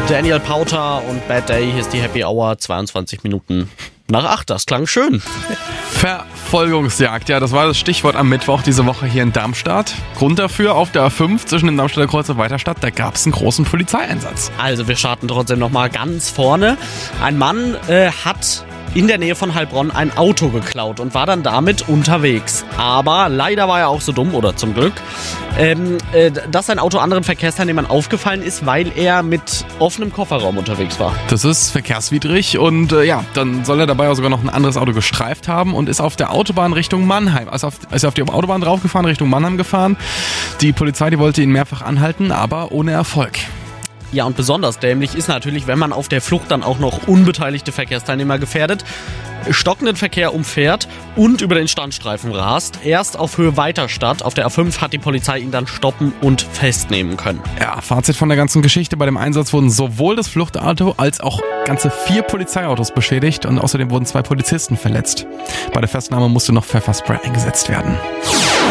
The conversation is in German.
Daniel Powter und Bad Day, hier ist die Happy Hour, 22 Minuten nach 8, das klang schön. Verfolgungsjagd, ja, das war das Stichwort am Mittwoch diese Woche hier in Darmstadt. Grund dafür, auf der A5 zwischen dem Darmstädter Kreuz und Weiterstadt, da gab es einen großen Polizeieinsatz. Also wir starten trotzdem nochmal ganz vorne. Ein Mann hat in der Nähe von Heilbronn ein Auto geklaut und war dann damit unterwegs. Aber leider war er auch so dumm, oder zum Glück, dass sein Auto anderen Verkehrsteilnehmern aufgefallen ist, weil er mit offenem Kofferraum unterwegs war. Das ist verkehrswidrig und dann soll er dabei auch sogar noch ein anderes Auto gestreift haben und ist auf der Autobahn Richtung Mannheim, ist auf die Autobahn draufgefahren, Richtung Mannheim gefahren. Die Polizei, die wollte ihn mehrfach anhalten, aber ohne Erfolg. Ja, und besonders dämlich ist natürlich, wenn man auf der Flucht dann auch noch unbeteiligte Verkehrsteilnehmer gefährdet, stockenden Verkehr umfährt und über den Standstreifen rast. Erst auf Höhe Weiterstadt, auf der A5, hat die Polizei ihn dann stoppen und festnehmen können. Ja, Fazit von der ganzen Geschichte: Bei dem Einsatz wurden sowohl das Fluchtauto als auch ganze 4 Polizeiautos beschädigt und außerdem wurden 2 Polizisten verletzt. Bei der Festnahme musste noch Pfefferspray eingesetzt werden.